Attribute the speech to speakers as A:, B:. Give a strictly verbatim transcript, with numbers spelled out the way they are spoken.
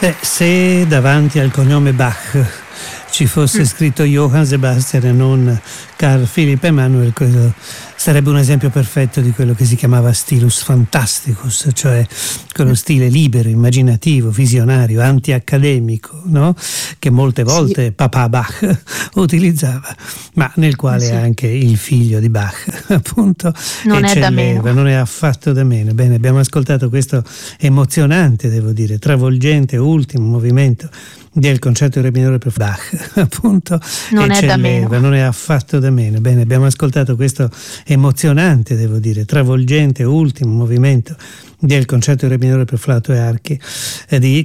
A: Beh, se davanti al cognome Bach ci fosse scritto Johann Sebastian e non Carl Philipp Emanuel, quello sarebbe un esempio perfetto di quello che si chiamava stilus fantasticus, cioè quello stile libero, immaginativo, visionario, anti-accademico, no? Che molte volte sì. Papà Bach utilizzava, ma nel quale sì. anche il figlio di Bach appunto
B: non è da meno.
A: Non è affatto da meno. Bene, abbiamo ascoltato questo emozionante, devo dire, travolgente ultimo movimento del concerto in re minore per Bach, appunto,
B: non è da meno.
A: Non è affatto da meno. Bene, abbiamo ascoltato questo emozionante, devo dire, travolgente ultimo movimento del concerto in re minore per flauto e archi eh, di